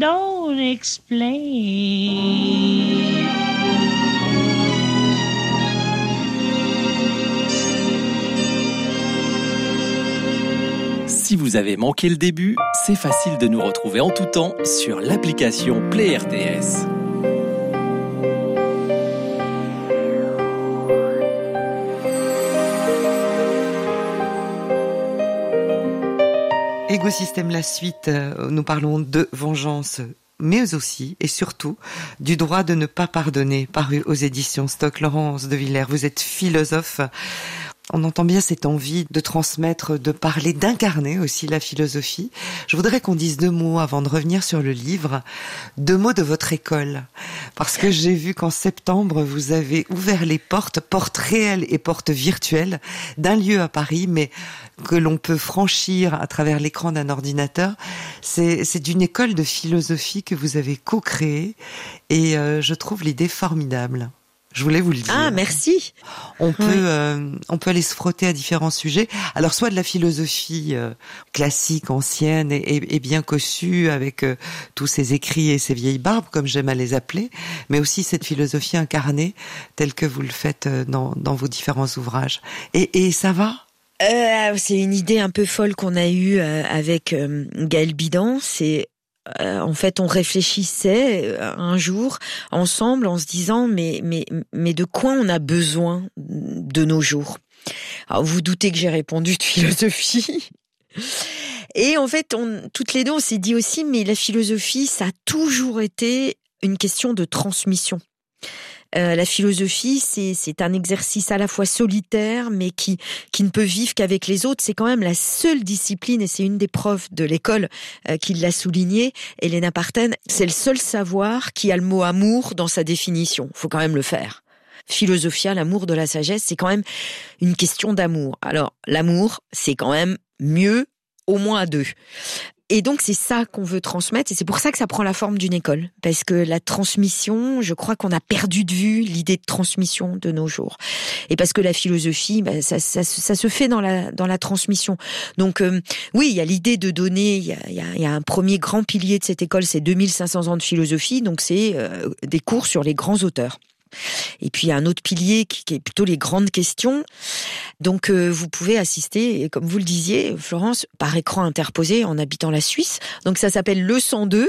don't explain. Si vous avez manqué le début, c'est facile de nous retrouver en tout temps sur l'application Play RTS. Égosystème, la suite, nous parlons de vengeance, mais aussi et surtout du droit de ne pas pardonner, paru aux éditions Stock. Laurence de Villers, vous êtes philosophe. On entend bien cette envie de transmettre, de parler, d'incarner aussi la philosophie. Je voudrais qu'on dise 2 mots avant de revenir sur le livre, 2 mots de votre école. Parce que j'ai vu qu'en septembre, vous avez ouvert les portes réelles et portes virtuelles d'un lieu à Paris, mais que l'on peut franchir à travers l'écran d'un ordinateur. C'est d'une école de philosophie que vous avez co-créée et je trouve l'idée formidable. Je voulais vous le dire. Ah, merci. On peut aller se frotter à différents sujets. Alors, soit de la philosophie classique, ancienne et bien cossue, avec tous ces écrits et ces vieilles barbes, comme j'aime à les appeler, mais aussi cette philosophie incarnée, telle que vous le faites dans vos différents ouvrages. Et ça va ? C'est une idée un peu folle qu'on a eue avec Gaël Bidan. En fait, on réfléchissait un jour ensemble en se disant mais de quoi on a besoin de nos jours. Alors vous doutez que j'ai répondu de philosophie. Et en fait, toutes les deux, on s'est dit aussi mais la philosophie, ça a toujours été une question de transmission. La philosophie, c'est un exercice à la fois solitaire, mais qui ne peut vivre qu'avec les autres. C'est quand même la seule discipline, et c'est une des profs de l'école qui l'a souligné, Elena Parten, c'est le seul savoir qui a le mot amour dans sa définition. Faut quand même le faire. Philosophia, l'amour de la sagesse, c'est quand même une question d'amour. Alors, l'amour, c'est quand même mieux, au moins à 2. Et donc, c'est ça qu'on veut transmettre, et c'est pour ça que ça prend la forme d'une école. Parce que la transmission, je crois qu'on a perdu de vue l'idée de transmission de nos jours. Et parce que la philosophie, ça se fait dans la transmission. Donc, oui, il y a l'idée de donner, il y a un premier grand pilier de cette école, c'est 2500 ans de philosophie, donc c'est des cours sur les grands auteurs. Et puis il y a un autre pilier qui est plutôt les grandes questions. Donc vous pouvez assister, et comme vous le disiez, Florence, par écran interposé en habitant la Suisse. Donc ça s'appelle le 102.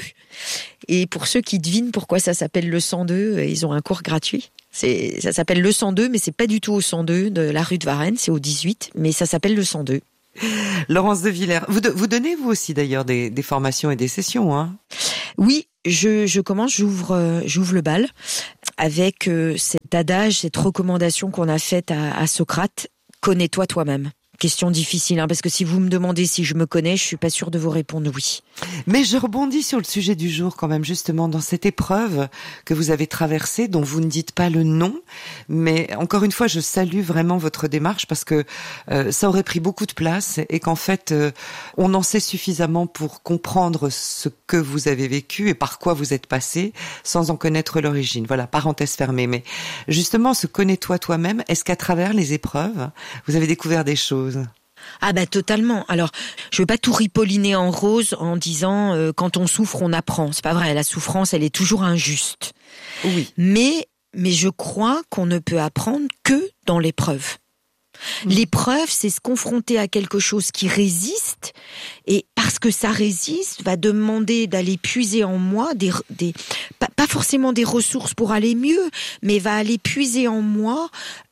Et pour ceux qui devinent pourquoi ça s'appelle le 102, ils ont un cours gratuit. Ça s'appelle le 102, mais c'est pas du tout au 102 de la rue de Varennes, c'est au 18, mais ça s'appelle le 102. Laurence de Villers, vous donnez vous aussi d'ailleurs des formations et des sessions, hein ? Oui, je commence, j'ouvre le bal avec cet adage, cette recommandation qu'on a faite à Socrate, connais-toi toi-même. Question difficile, hein, parce que si vous me demandez si je me connais, je suis pas sûre de vous répondre oui. Mais je rebondis sur le sujet du jour quand même, justement, dans cette épreuve que vous avez traversée, dont vous ne dites pas le nom. Mais encore une fois, je salue vraiment votre démarche parce que ça aurait pris beaucoup de place et qu'en fait, on en sait suffisamment pour comprendre ce que vous avez vécu et par quoi vous êtes passé sans en connaître l'origine. Voilà, parenthèse fermée. Mais justement, ce connais-toi toi-même, est-ce qu'à travers les épreuves, vous avez découvert des choses ? Ah bah totalement. Alors, je veux pas tout ripolliner en rose en disant quand on souffre, on apprend. C'est pas vrai, la souffrance, elle est toujours injuste. Oui. Mais je crois qu'on ne peut apprendre que dans l'épreuve. L'épreuve, c'est se confronter à quelque chose qui résiste, et parce que ça résiste, va demander d'aller puiser en moi pas forcément des ressources pour aller mieux, mais va aller puiser en moi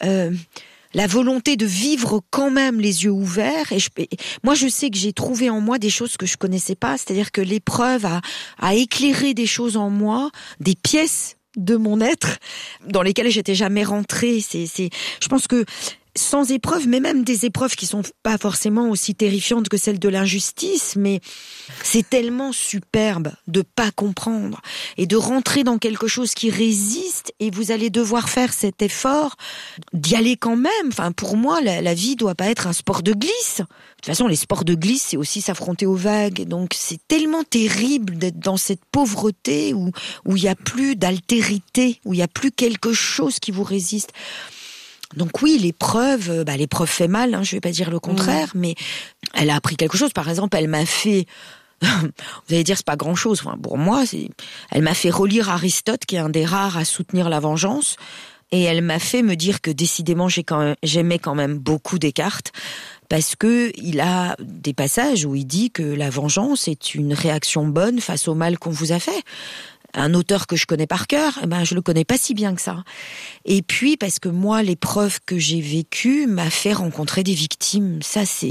la volonté de vivre quand même les yeux ouverts. Moi, je sais que j'ai trouvé en moi des choses que je connaissais pas, c'est-à-dire que l'épreuve a éclairé des choses en moi, des pièces de mon être dans lesquelles j'étais jamais rentrée. Je pense que sans épreuve, mais même des épreuves qui sont pas forcément aussi terrifiantes que celles de l'injustice, mais c'est tellement superbe de pas comprendre et de rentrer dans quelque chose qui résiste, et vous allez devoir faire cet effort d'y aller quand même. Enfin, pour moi, la vie doit pas être un sport de glisse. De toute façon, les sports de glisse, c'est aussi s'affronter aux vagues. Donc, c'est tellement terrible d'être dans cette pauvreté où il y a plus d'altérité, où il y a plus quelque chose qui vous résiste. Donc oui, l'épreuve fait mal, hein, je vais pas dire le contraire, mais elle a appris quelque chose. Par exemple, elle m'a fait Vous allez dire, c'est pas grand-chose. Enfin, pour moi, elle m'a fait relire Aristote, qui est un des rares à soutenir la vengeance. Et elle m'a fait me dire que décidément, j'aimais quand même beaucoup Descartes. Parce que il a des passages où il dit que la vengeance est une réaction bonne face au mal qu'on vous a fait. Un auteur que je connais par cœur, je le connais pas si bien que ça. Et puis, parce que moi, l'épreuve que j'ai vécue m'a fait rencontrer des victimes.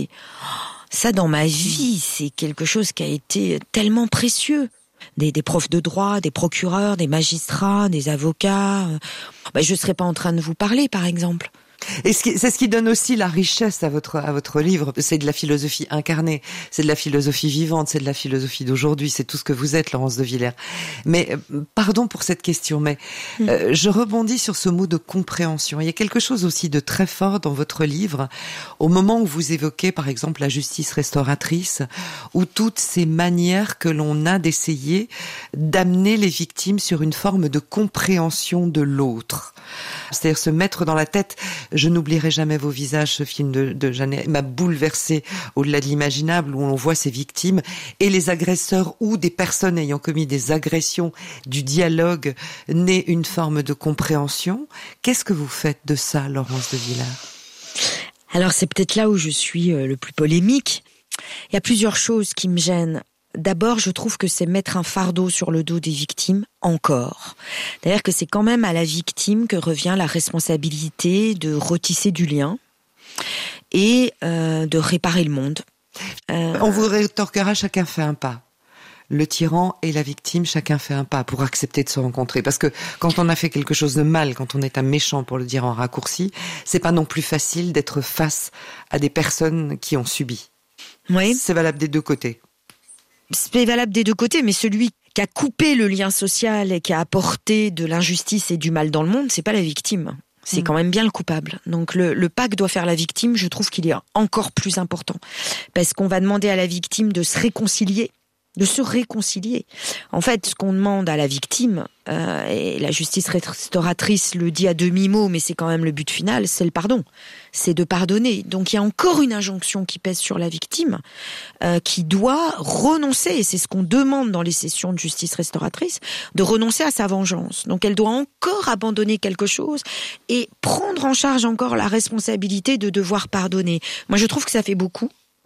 Ça, dans ma vie, c'est quelque chose qui a été tellement précieux. Des profs de droit, des procureurs, des magistrats, des avocats. Je serais pas en train de vous parler, par exemple. Et c'est ce qui donne aussi la richesse à votre livre. C'est de la philosophie incarnée, c'est de la philosophie vivante, c'est de la philosophie d'aujourd'hui, c'est tout ce que vous êtes, Laurence de Villers. Mais pardon pour cette question, mais je rebondis sur ce mot de compréhension. Il y a quelque chose aussi de très fort dans votre livre, au moment où vous évoquez par exemple la justice restauratrice, ou toutes ces manières que l'on a d'essayer d'amener les victimes sur une forme de compréhension de l'autre. C'est-à-dire se mettre dans la tête. Je n'oublierai jamais vos visages, ce film de Jeannet m'a bouleversé au-delà de l'imaginable, où on voit ces victimes et les agresseurs ou des personnes ayant commis des agressions, du dialogue, naît une forme de compréhension. Qu'est-ce que vous faites de ça, Laurence de Villers ? Alors c'est peut-être là où je suis le plus polémique. Il y a plusieurs choses qui me gênent. D'abord, je trouve que c'est mettre un fardeau sur le dos des victimes, encore. C'est-à-dire que c'est quand même à la victime que revient la responsabilité de retisser du lien et de réparer le monde. On vous rétorquera, chacun fait un pas. Le tyran et la victime, chacun fait un pas pour accepter de se rencontrer. Parce que quand on a fait quelque chose de mal, quand on est un méchant, pour le dire en raccourci, c'est pas non plus facile d'être face à des personnes qui ont subi. Oui. C'est valable des deux côtés. C'est valable des deux côtés, mais celui qui a coupé le lien social et qui a apporté de l'injustice et du mal dans le monde, c'est pas la victime. C'est quand même bien le coupable. Donc le pas que doit faire la victime, je trouve qu'il est encore plus important. Parce qu'on va demander à la victime de se réconcilier. En fait, ce qu'on demande à la victime, et la justice restauratrice le dit à demi-mot, mais c'est quand même le but final, c'est le pardon. C'est de pardonner. Donc il y a encore une injonction qui pèse sur la victime, qui doit renoncer, et c'est ce qu'on demande dans les sessions de justice restauratrice, de renoncer à sa vengeance. Donc elle doit encore abandonner quelque chose et prendre en charge encore la responsabilité de devoir pardonner. Moi je trouve que ça fait beaucoup,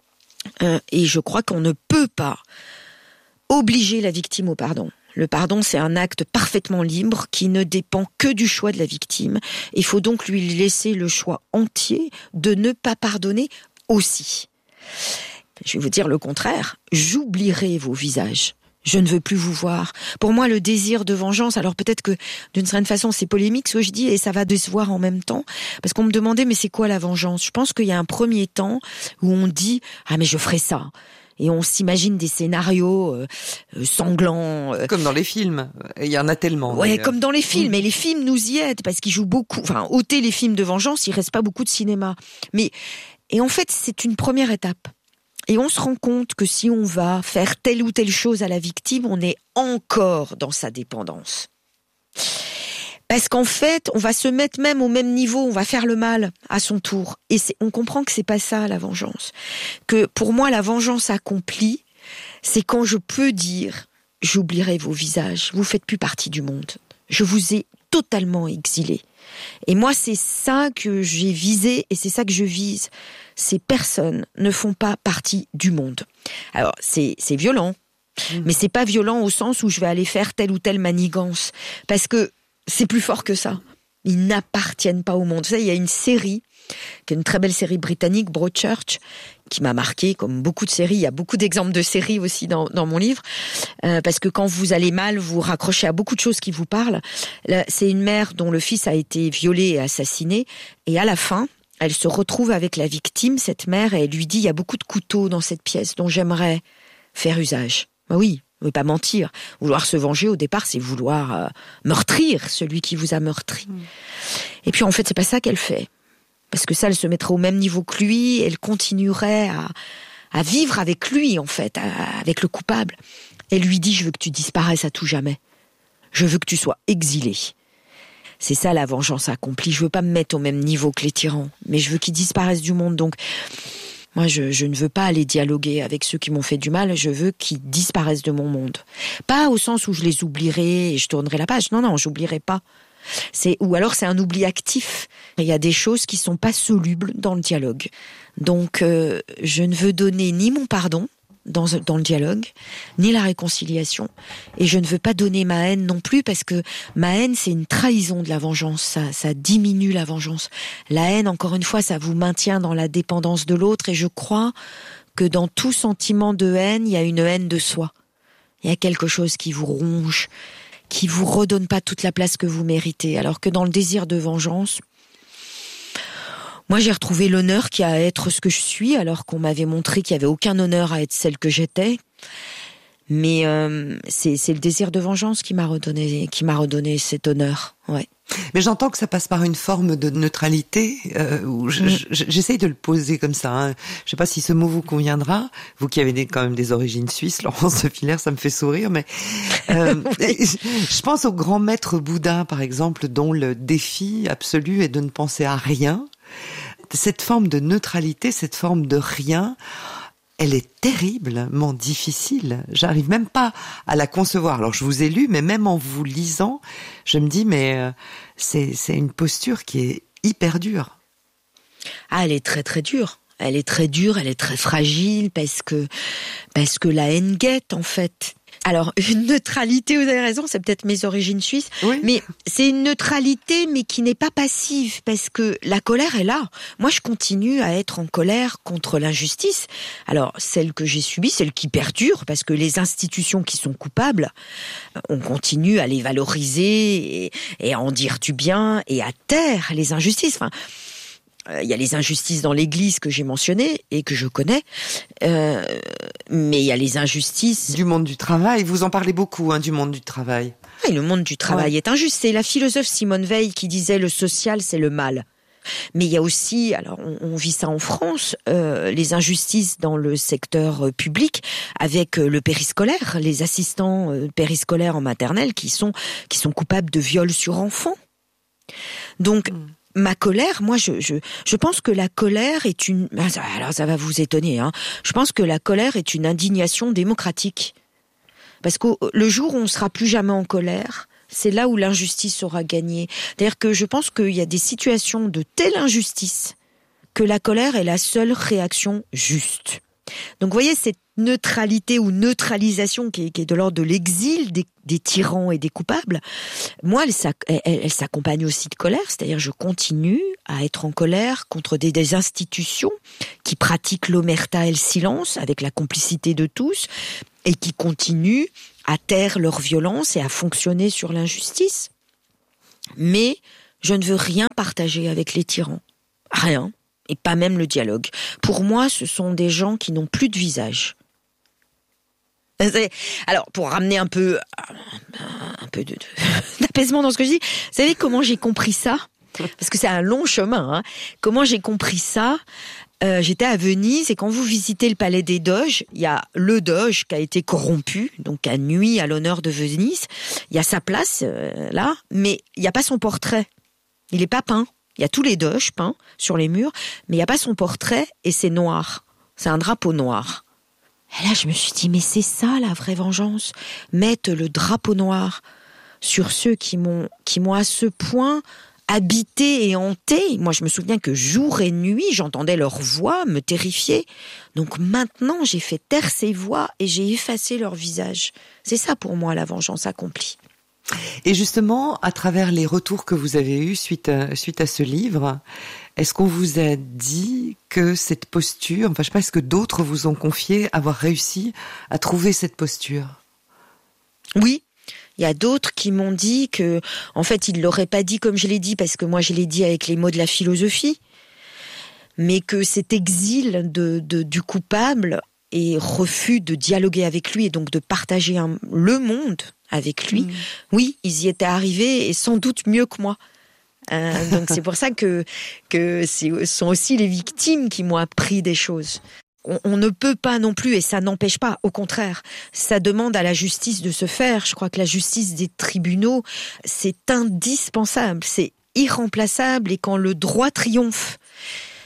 et je crois qu'on ne peut pas obliger la victime au pardon. Le pardon, c'est un acte parfaitement libre qui ne dépend que du choix de la victime. Il faut donc lui laisser le choix entier de ne pas pardonner aussi. Je vais vous dire le contraire. J'oublierai vos visages. Je ne veux plus vous voir. Pour moi, le désir de vengeance, alors peut-être que d'une certaine façon c'est polémique ce que je dis et ça va décevoir en même temps, parce qu'on me demandait mais c'est quoi la vengeance ? Je pense qu'il y a un premier temps où on dit « Ah mais je ferai ça ». Et on s'imagine des scénarios sanglants. Comme dans les films. Il y en a tellement. Ouais, comme dans les films. Et les films nous y aident parce qu'ils jouent beaucoup. Enfin, ôter les films de vengeance, il reste pas beaucoup de cinéma. Et en fait, c'est une première étape. Et on se rend compte que si on va faire telle ou telle chose à la victime, on est encore dans sa dépendance. Parce qu'en fait, on va se mettre même au même niveau, on va faire le mal à son tour. Et on comprend que c'est pas ça, la vengeance. Que pour moi, la vengeance accomplie, c'est quand je peux dire « j'oublierai vos visages, vous faites plus partie du monde. Je vous ai totalement exilé. » Et moi, c'est ça que j'ai visé et c'est ça que je vise. Ces personnes ne font pas partie du monde. Alors, c'est violent, mais c'est pas violent au sens où je vais aller faire telle ou telle manigance. Parce que c'est plus fort que ça. Ils n'appartiennent pas au monde. Vous savez, il y a une série, qui est une très belle série britannique, Broadchurch, qui m'a marqué, comme beaucoup de séries. Il y a beaucoup d'exemples de séries aussi dans mon livre, parce que quand vous allez mal, vous raccrochez à beaucoup de choses qui vous parlent. Là, c'est une mère dont le fils a été violé et assassiné, et à la fin, elle se retrouve avec la victime, cette mère, et elle lui dit « il y a beaucoup de couteaux dans cette pièce dont j'aimerais faire usage. » Bah oui. Ne pas mentir. Vouloir se venger, au départ, c'est vouloir meurtrir celui qui vous a meurtri. Et puis, en fait, c'est pas ça qu'elle fait. Parce que ça, elle se mettrait au même niveau que lui, elle continuerait à vivre avec lui, en fait, avec le coupable. Elle lui dit, je veux que tu disparaisses à tout jamais. Je veux que tu sois exilé. C'est ça, la vengeance accomplie. Je veux pas me mettre au même niveau que les tyrans, mais je veux qu'ils disparaissent du monde. Donc, Moi, je ne veux pas aller dialoguer avec ceux qui m'ont fait du mal, je veux qu'ils disparaissent de mon monde. Pas au sens où je les oublierai et je tournerai la page. Non, j'oublierai pas. Ou alors c'est un oubli actif. Il y a des choses qui sont pas solubles dans le dialogue. Donc, je ne veux donner ni mon pardon dans le dialogue, ni la réconciliation. Et je ne veux pas donner ma haine non plus, parce que ma haine, c'est une trahison de la vengeance. Ça diminue la vengeance. La haine, encore une fois, ça vous maintient dans la dépendance de l'autre. Et je crois que dans tout sentiment de haine, il y a une haine de soi. Il y a quelque chose qui vous ronge, qui vous redonne pas toute la place que vous méritez. Alors que dans le désir de vengeance, moi j'ai retrouvé l'honneur qu'il y a à être ce que je suis, alors qu'on m'avait montré qu'il y avait aucun honneur à être celle que j'étais. Mais c'est le désir de vengeance qui m'a redonné cet honneur. Ouais. Mais j'entends que ça passe par une forme de neutralité, où j'essaye de le poser comme ça. Hein. Je sais pas si ce mot vous conviendra, vous qui avez quand même des origines suisses, Laurence de Villers, ça me fait sourire, mais je pense au grand maître Bouddha, par exemple, dont le défi absolu est de ne penser à rien. Cette forme de neutralité, cette forme de rien, elle est terriblement difficile. J'arrive même pas à la concevoir. Alors je vous ai lu, mais même en vous lisant, je me dis c'est une posture qui est hyper dure. Ah, elle est très très dure. Elle est très dure, elle est très fragile parce que la haine guette en fait. Alors, une neutralité, vous avez raison, c'est peut-être mes origines suisses, oui. Mais c'est une neutralité, mais qui n'est pas passive, parce que la colère est là. Moi, je continue à être en colère contre l'injustice. Alors, celle que j'ai subie, celle qui perdure, parce que les institutions qui sont coupables, on continue à les valoriser et à en dire du bien et à taire les injustices. Enfin, il y a les injustices dans l'Église que j'ai mentionnées et que je connais, mais il y a les injustices du monde du travail. Vous en parlez beaucoup, du monde du travail. Oui, le monde du travail est injuste. C'est la philosophe Simone Veil qui disait le social, c'est le mal. Mais il y a aussi, alors on vit ça en France, les injustices dans le secteur public avec le périscolaire, les assistants périscolaires en maternelle qui sont coupables de viols sur enfants. Donc ma colère, moi, je pense que la colère est une... Alors, ça va vous étonner, hein. Je pense que la colère est une indignation démocratique. Parce que le jour où on ne sera plus jamais en colère, c'est là où l'injustice aura gagné. C'est-à-dire que je pense qu'il y a des situations de telle injustice que la colère est la seule réaction juste. Donc, vous voyez, cette neutralité ou neutralisation qui est de l'ordre de l'exil des tyrans et des coupables, moi, elle s'accompagne aussi de colère, c'est-à-dire je continue à être en colère contre des institutions qui pratiquent l'omerta et le silence avec la complicité de tous et qui continuent à taire leur violence et à fonctionner sur l'injustice. Mais je ne veux rien partager avec les tyrans. Rien. Et pas même le dialogue. Pour moi, ce sont des gens qui n'ont plus de visage. Alors, pour ramener un peu d'apaisement dans ce que je dis, vous savez comment j'ai compris ça ? Parce que c'est un long chemin. Comment j'ai compris ça ? J'étais à Venise et quand vous visitez le palais des Doges, il y a le Doge qui a été corrompu, donc a nui à l'honneur de Venise. Il y a sa place là, mais il n'y a pas son portrait. Il n'est pas peint. Il y a tous les doges peints sur les murs, mais il n'y a pas son portrait et c'est noir. C'est un drapeau noir. Et là, je me suis dit, mais c'est ça la vraie vengeance. Mettre le drapeau noir sur ceux qui m'ont à ce point habité et hanté. Moi, je me souviens que jour et nuit, j'entendais leur voix me terrifier. Donc maintenant, j'ai fait taire ces voix et j'ai effacé leur visage. C'est ça pour moi la vengeance accomplie. Et justement, à travers les retours que vous avez eus suite à ce livre, est-ce qu'on vous a dit que cette posture, je sais pas, est-ce que d'autres vous ont confié avoir réussi à trouver cette posture ? Oui. Il y a d'autres qui m'ont dit que, en fait, ils l'auraient pas dit comme je l'ai dit, parce que moi je l'ai dit avec les mots de la philosophie, mais que cet exil du coupable et refus de dialoguer avec lui et donc de partager le monde avec lui, oui, ils y étaient arrivés et sans doute mieux que moi. Donc c'est pour ça que ce sont aussi les victimes qui m'ont appris des choses. On ne peut pas non plus, et ça n'empêche pas, au contraire, ça demande à la justice de se faire. Je crois que la justice des tribunaux, c'est indispensable, c'est irremplaçable, et quand le droit triomphe,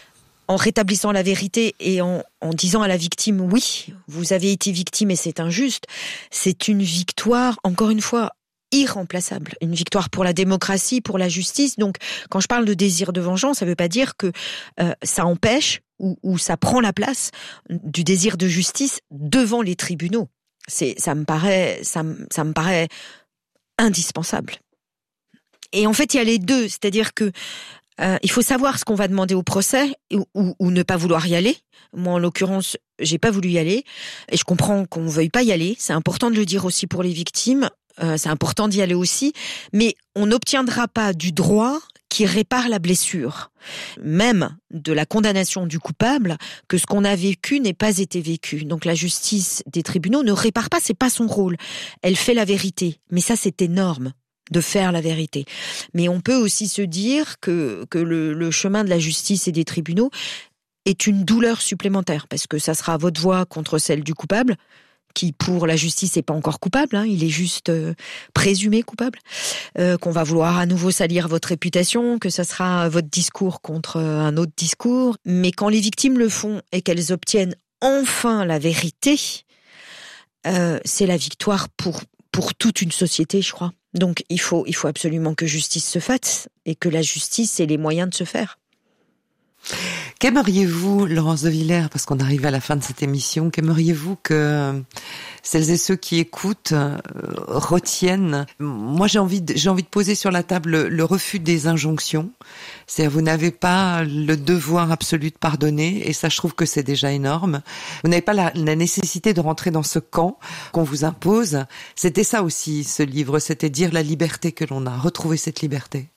en rétablissant la vérité et en disant à la victime, oui, vous avez été victime et c'est injuste, c'est une victoire, encore une fois, irremplaçable. Une victoire pour la démocratie, pour la justice. Donc, quand je parle de désir de vengeance, ça ne veut pas dire que ça empêche ou ça prend la place du désir de justice devant les tribunaux. Ça me paraît indispensable. Et en fait, il y a les deux, c'est-à-dire que il faut savoir ce qu'on va demander au procès ou ne pas vouloir y aller. Moi, en l'occurrence, j'ai pas voulu y aller et je comprends qu'on veuille pas y aller. C'est important de le dire aussi pour les victimes. C'est important d'y aller aussi, mais on n'obtiendra pas du droit qui répare la blessure, même de la condamnation du coupable, que ce qu'on a vécu n'ait pas été vécu. Donc la justice des tribunaux ne répare pas, c'est pas son rôle. Elle fait la vérité, mais ça c'est énorme de faire la vérité. Mais on peut aussi se dire que le chemin de la justice et des tribunaux est une douleur supplémentaire, parce que ça sera votre voix contre celle du coupable, qui pour la justice n'est pas encore coupable, hein, il est juste présumé coupable, qu'on va vouloir à nouveau salir votre réputation, que ça sera votre discours contre un autre discours. Mais quand les victimes le font et qu'elles obtiennent enfin la vérité, c'est la victoire pour toute une société, je crois. Donc il faut absolument que justice se fasse et que la justice ait les moyens de se faire. Qu'aimeriez-vous, Laurence de Villers, parce qu'on arrive à la fin de cette émission, qu'aimeriez-vous que celles et ceux qui écoutent retiennent? Moi, j'ai envie de poser sur la table le refus des injonctions. C'est-à-dire, vous n'avez pas le devoir absolu de pardonner, et ça, je trouve que c'est déjà énorme. Vous n'avez pas la nécessité de rentrer dans ce camp qu'on vous impose. C'était ça aussi, ce livre, c'était dire la liberté que l'on a, retrouver cette liberté.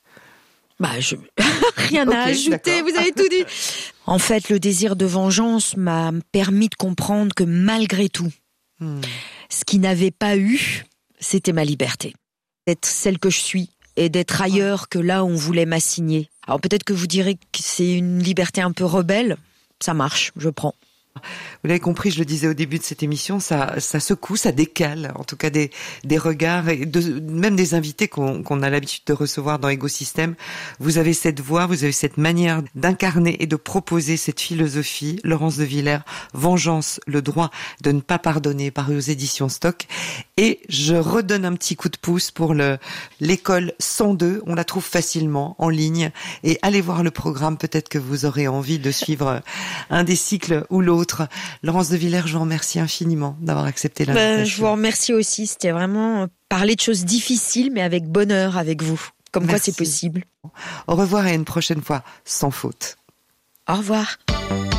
Rien à ajouter, vous avez tout dit. En fait, le désir de vengeance m'a permis de comprendre que malgré tout, ce qui n'avait pas eu, c'était ma liberté. D'être celle que je suis et d'être ailleurs que là où on voulait m'assigner. Alors peut-être que vous direz que c'est une liberté un peu rebelle. Ça marche, je prends. Vous l'avez compris, je le disais au début de cette émission, ça secoue, ça décale, en tout cas des regards et même des invités qu'on a l'habitude de recevoir dans Égosystème. Vous avez cette voix, vous avez cette manière d'incarner et de proposer cette philosophie. Laurence de Villers, Vengeance, le droit de ne pas pardonner, paru aux éditions Stock. Et je redonne un petit coup de pouce pour l'école 102. On la trouve facilement en ligne. Et allez voir le programme, peut-être que vous aurez envie de suivre un des cycles ou l'autre. Laurence de Villers, je vous remercie infiniment d'avoir accepté l'invitation. Je vous remercie aussi. C'était vraiment parler de choses difficiles, mais avec bonheur avec vous. Comme Merci. Quoi c'est possible. Au revoir et à une prochaine fois, sans faute. Au revoir.